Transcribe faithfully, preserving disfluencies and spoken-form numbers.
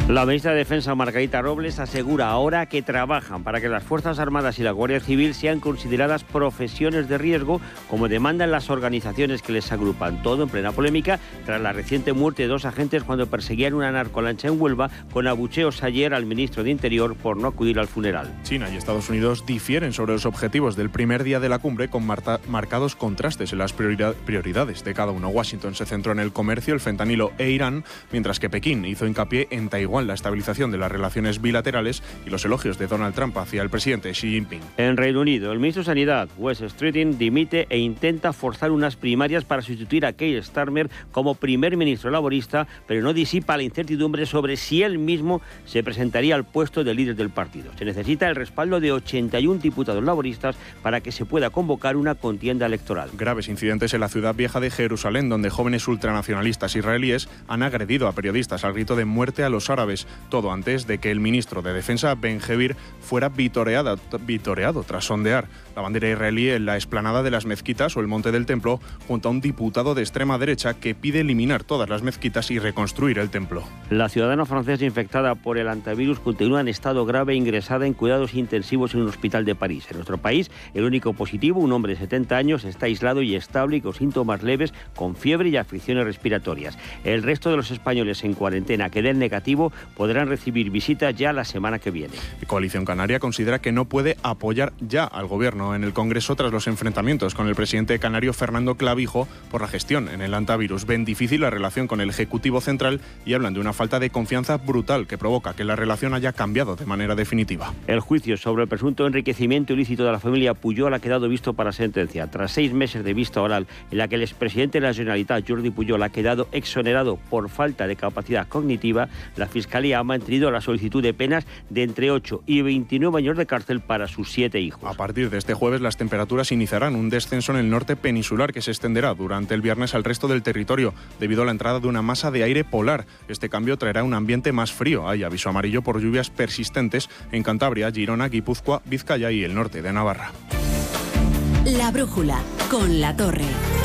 La ministra de Defensa, Margarita Robles, asegura ahora que trabajan para que las Fuerzas Armadas y la Guardia Civil sean consideradas profesiones de riesgo, como demandan las organizaciones que les agrupan. Todo en plena polémica tras la reciente muerte de dos agentes cuando perseguían una narcolancha en Huelva, con abucheos ayer al ministro de Interior por no acudir al funeral. China y Estados Unidos difieren sobre los objetivos del primer día de la cumbre, con marta- marcados contrastes en las priori- prioridades de cada uno. Washington se centró en el comercio, el fentanilo e Irán, mientras que Pekín hizo hincapié en Taiwán, la estabilización de las relaciones bilaterales y los elogios de Donald Trump hacia el presidente Xi Jinping. En Reino Unido, el ministro de Sanidad, Wes Streeting, dimite e intenta forzar unas primarias para sustituir a Keir Starmer como primer ministro laborista, pero no disipa la incertidumbre sobre si él mismo se presentaría al puesto de líder del partido. Se necesita el respaldo de ochenta y uno diputados laboristas para que se pueda convocar una contienda electoral. Graves incidentes en la ciudad vieja de Jerusalén, donde jóvenes ultranacionalistas israelíes han agredido a periodistas al grito de muerte a los árabes. Todo antes de que el ministro de Defensa, Ben-Gvir, fuera vitoreado, vitoreado tras sondear la bandera israelí en la explanada de las mezquitas o el Monte del Templo, junto a un diputado de extrema derecha que pide eliminar todas las mezquitas y reconstruir el templo. La ciudadana francesa infectada por el hantavirus continúa en estado grave, ingresada en cuidados intensivos en un hospital de París. En nuestro país, el único positivo, un hombre de setenta años, está aislado y estable y con síntomas leves, con fiebre y afecciones respiratorias. El resto de los españoles en cuarentena que den negativo podrán recibir visitas ya la semana que viene. La Coalición Canaria considera que no puede apoyar ya al gobierno en el Congreso tras los enfrentamientos con el presidente canario Fernando Clavijo por la gestión en el hantavirus. Ven difícil la relación con el Ejecutivo Central y hablan de una falta de confianza brutal que provoca que la relación haya cambiado de manera definitiva. El juicio sobre el presunto enriquecimiento ilícito de la familia Pujol ha quedado visto para sentencia. Tras seis meses de vista oral en la que el expresidente de la Generalitat, Jordi Pujol, ha quedado exonerado por falta de capacidad cognitiva, la Fiscalía ha mantenido la solicitud de penas de entre ocho y veintinueve años de cárcel para sus siete hijos. A partir de este jueves, las temperaturas iniciarán un descenso en el norte peninsular que se extenderá durante el viernes al resto del territorio, debido a la entrada de una masa de aire polar. Este cambio traerá un ambiente más frío. Hay aviso amarillo por lluvias persistentes en Cantabria, Girona, Guipúzcoa, Vizcaya y el norte de Navarra. La brújula con La Torre.